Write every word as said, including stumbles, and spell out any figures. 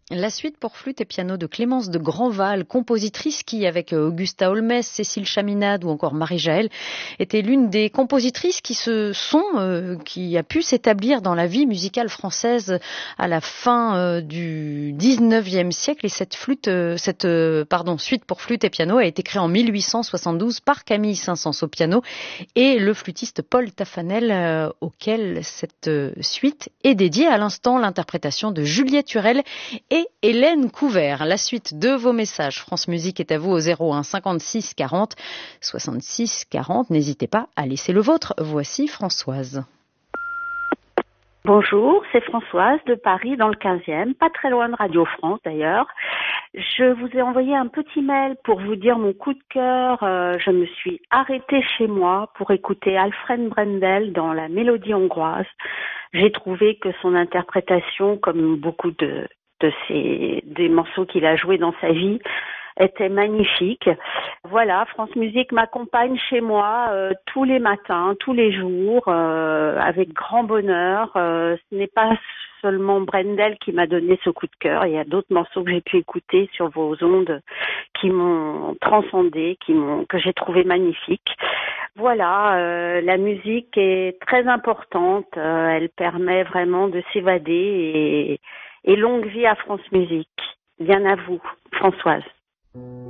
La suite pour flûte et piano de Clémence de Grandval, compositrice qui, avec Augusta Holmès, Cécile Chaminade ou encore Marie Jaël, était l'une des compositrices qui se sont, euh, qui a pu s'établir dans la vie musicale française à la fin euh, du dix-neuvième siècle. Et cette flûte, euh, cette euh, pardon, suite pour flûte et piano a été créée en mille huit cent soixante-douze par Camille Saint-Saëns au piano et le flûtiste Paul Taffanel, euh, auquel cette euh, suite est dédiée. À l'instant, l'interprétation de Juliette Hurel et Hélène Couvert. La suite de vos messages France Musique est à vous au zéro un cinquante-six quarante soixante-six quarante. N'hésitez pas à laisser le vôtre. Voici Françoise. Bonjour, c'est Françoise de Paris dans le quinzième, pas très loin de Radio France d'ailleurs. Je vous ai envoyé un petit mail pour vous dire mon coup de cœur. Euh, je me suis arrêtée chez moi pour écouter Alfred Brendel dans La Mélodie hongroise. J'ai trouvé que son interprétation, comme beaucoup de de ces des morceaux qu'il a joués dans sa vie, était magnifique. Voilà, France Musique m'accompagne chez moi euh, tous les matins, tous les jours, euh, avec grand bonheur. Euh, ce n'est pas seulement Brendel qui m'a donné ce coup de cœur. Il y a d'autres morceaux que j'ai pu écouter sur vos ondes qui m'ont transcendé, qui m'ont que j'ai trouvé magnifiques. Voilà, euh, la musique est très importante. Euh, elle permet vraiment de s'évader et, et longue vie à France Musique. Bien à vous, Françoise.